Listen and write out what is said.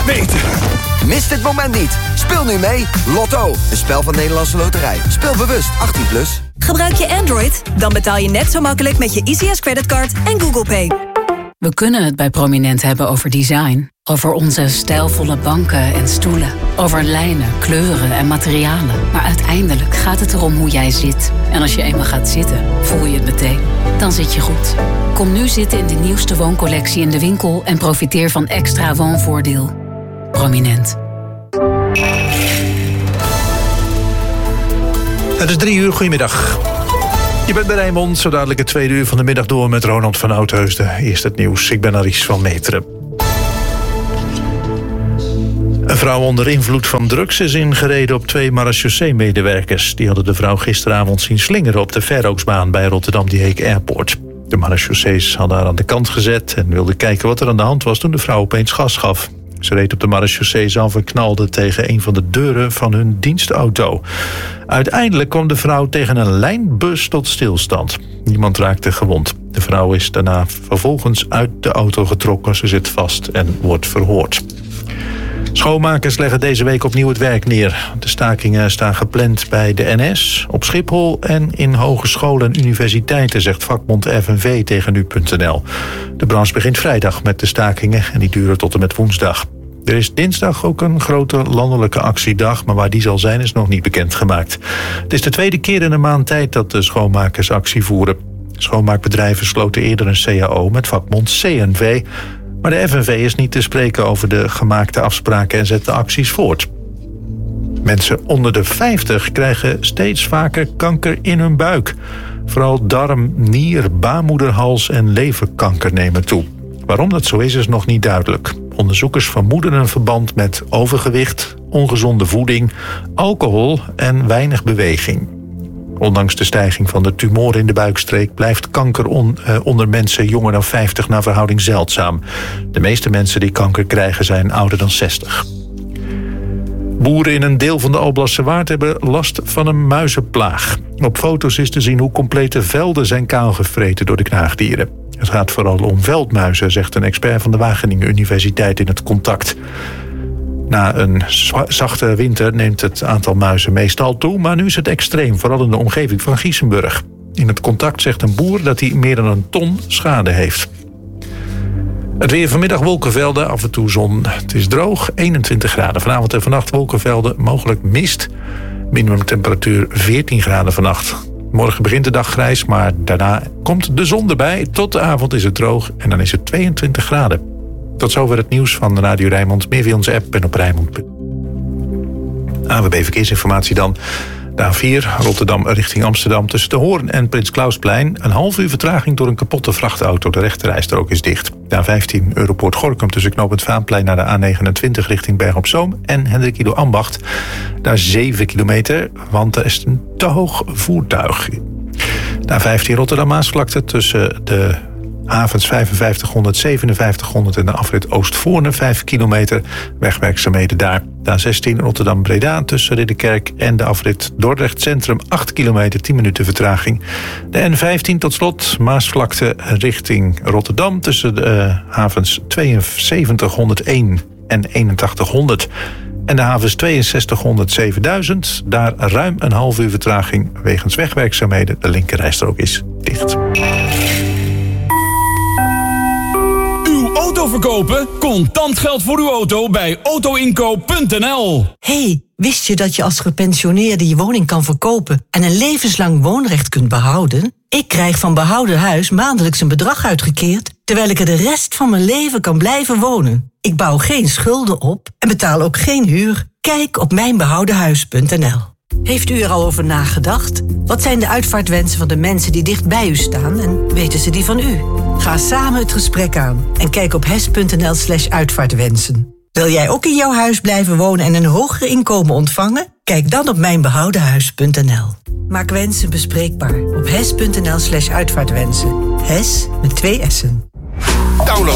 beter. Mis dit moment niet. Speel nu mee. Lotto, een spel van Nederlandse Loterij. Speel bewust, 18+. Gebruik je Android? Dan betaal je net zo makkelijk met je EasyS creditcard en Google Pay. We kunnen het bij Prominent hebben over design. Over onze stijlvolle banken en stoelen. Over lijnen, kleuren en materialen. Maar uiteindelijk gaat het erom hoe jij zit. En als je eenmaal gaat zitten, voel je het meteen. Dan zit je goed. Kom nu zitten in de nieuwste wooncollectie in de winkel... en profiteer van extra woonvoordeel. Prominent. Het is 3:00, goedemiddag. Je bent bij Rijnmond, zo dadelijk het tweede uur van de middag door met Ronald van Oudheusden. Eerst het nieuws, ik ben Aries van Meteren. Een vrouw onder invloed van drugs is ingereden op 2 marechaussee-medewerkers. Die hadden de vrouw gisteravond zien slingeren op de Verooksbaan bij Rotterdam Die Heek Airport. De marechaussees hadden haar aan de kant gezet en wilden kijken wat er aan de hand was toen de vrouw opeens gas gaf. Ze reed op de marechaussees af en knalde tegen een van de deuren van hun dienstauto. Uiteindelijk kwam de vrouw tegen een lijnbus tot stilstand. Niemand raakte gewond. De vrouw is daarna vervolgens uit de auto getrokken. Ze zit vast en wordt verhoord. Schoonmakers leggen deze week opnieuw het werk neer. De stakingen staan gepland bij de NS, op Schiphol en in hogescholen en universiteiten, zegt vakbond FNV tegen nu.nl. De branche begint vrijdag met de stakingen en die duren tot en met woensdag. Er is dinsdag ook een grote landelijke actiedag, maar waar die zal zijn is nog niet bekendgemaakt. Het is de tweede keer in een maand tijd dat de schoonmakers actie voeren. Schoonmaakbedrijven sloten eerder een CAO met vakbond CNV... Maar de FNV is niet te spreken over de gemaakte afspraken en zet de acties voort. Mensen onder de 50 krijgen steeds vaker kanker in hun buik. Vooral darm, nier, baarmoederhals en leverkanker nemen toe. Waarom dat zo is nog niet duidelijk. Onderzoekers vermoeden een verband met overgewicht, ongezonde voeding, alcohol en weinig beweging. Ondanks de stijging van de tumoren in de buikstreek blijft kanker onder mensen jonger dan 50 naar verhouding zeldzaam. De meeste mensen die kanker krijgen zijn ouder dan 60. Boeren in een deel van de Alblassche Waard hebben last van een muizenplaag. Op foto's is te zien hoe complete velden zijn kaalgevreten door de knaagdieren. Het gaat vooral om veldmuizen, zegt een expert van de Wageningen Universiteit in het Contact. Na een zachte winter neemt het aantal muizen meestal toe, maar nu is het extreem, vooral in de omgeving van Giesenburg. In het Contact zegt een boer dat hij meer dan 1 ton schade heeft. Het weer vanmiddag wolkenvelden, af en toe zon. Het is droog, 21 graden. Vanavond en vannacht wolkenvelden, mogelijk mist. Minimumtemperatuur 14 graden vannacht. Morgen begint de dag grijs, maar daarna komt de zon erbij. Tot de avond is het droog en dan is het 22 graden. Tot zover het nieuws van Radio Rijnmond. Meer via onze app en op Rijnmond. ANWB Verkeersinformatie dan. De A4 Rotterdam richting Amsterdam tussen de Hoorn en Prins Klausplein. Een half uur vertraging door een kapotte vrachtauto. De rechterrijstrook is dicht. De A15 Europoort Gorinchem tussen knooppunt Vaanplein naar de A29 richting Berg op Zoom. En Hendrik Ido Ambacht. Daar 7 kilometer, want er is een te hoog voertuig. De A15 Rotterdam Maasvlakte tussen de havens 5500, 5700 en de afrit Oostvoorne 5 kilometer. Wegwerkzaamheden daar. De A16 Rotterdam-Breda tussen Ridderkerk en de afrit Dordrecht Centrum 8 kilometer, 10 minuten vertraging. De N15 tot slot Maasvlakte richting Rotterdam tussen de havens 7201 en 8100. En de havens 6200, 7000. Daar ruim een half uur vertraging wegens wegwerkzaamheden. De linkerrijstrook is dicht. Auto verkopen? Contant geld voor uw auto bij autoinkoop.nl. Hey, wist je dat je als gepensioneerde je woning kan verkopen en een levenslang woonrecht kunt behouden? Ik krijg van Behouden Huis maandelijks een bedrag uitgekeerd, terwijl ik er de rest van mijn leven kan blijven wonen. Ik bouw geen schulden op en betaal ook geen huur. Kijk op mijnbehoudenhuis.nl. Heeft u er al over nagedacht? Wat zijn de uitvaartwensen van de mensen die dicht bij u staan en weten ze die van u? Ga samen het gesprek aan en kijk op hes.nl/uitvaartwensen. Wil jij ook in jouw huis blijven wonen en een hoger inkomen ontvangen? Kijk dan op mijnbehoudenhuis.nl. Maak wensen bespreekbaar op hes.nl/uitvaartwensen. Hes met 2 S'en. Download